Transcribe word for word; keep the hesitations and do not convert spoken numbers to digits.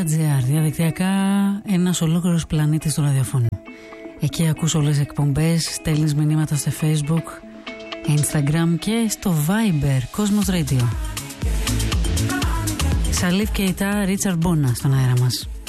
Διαδικτυακά ένας ολόκληρος πλανήτης του ραδιοφώνου. Εκεί ακούς όλες τις εκπομπές, στέλνεις μηνύματα στο Facebook, Instagram και στο Viber, Cosmos Radio. Σαλίφ Κεϊτά, Ρίτσαρντ Μπόνα στον αέρα μας.